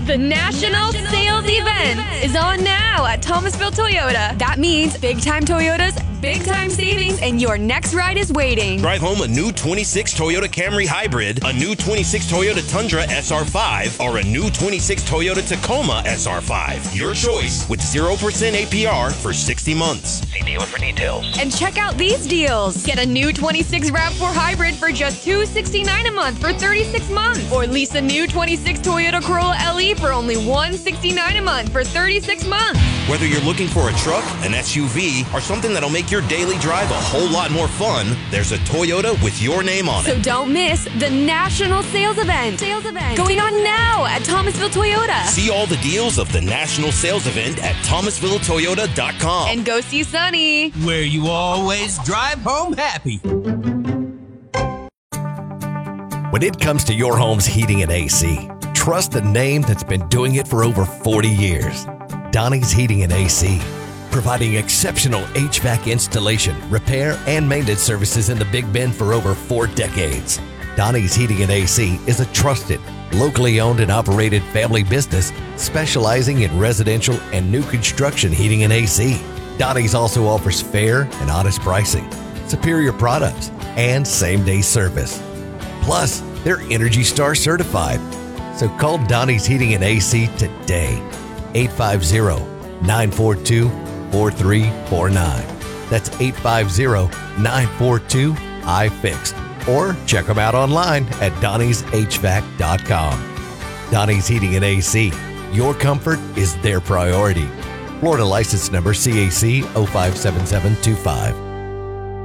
The National Sales Event is on now at Thomasville Toyota. That means big-time Toyotas, big-time savings, and your next ride is waiting. Drive home a new 26 Toyota Camry Hybrid, a new 26 Toyota Tundra SR5, or a new 26 Toyota Tacoma SR5. Your choice with 0% APR for 60 months. See dealer for details. And check out these deals. Get a new 26 RAV4 Hybrid for just $269 a month for 36 months. Or lease a new 26 Toyota Corolla LE for only $169 a month for 36 months. Whether you're looking for a truck, an SUV, or something that'll make your daily drive a whole lot more fun, there's a Toyota with your name on it. So don't miss the National Sales Event. Going on now at Thomasville Toyota. See all the deals of the National Sales Event at thomasvilletoyota.com. And go see Sunny. Where you always drive home happy. When it comes to your home's heating and AC, trust the name that's been doing it for over 40 years. Donnie's Heating and AC, providing exceptional HVAC installation, repair, and maintenance services in the Big Bend for over 4 decades. Donnie's Heating and AC is a trusted, locally owned and operated family business specializing in residential and new construction heating and AC. Donnie's also offers fair and honest pricing, superior products, and same-day service. Plus, they're Energy Star certified. So call Donnie's Heating and AC today. 850-942-4349. That's 850-942-iFixed. Or check them out online at Donnie'sHVAC.com. Donnie's Heating and AC. Your comfort is their priority. Florida license number CAC 057725.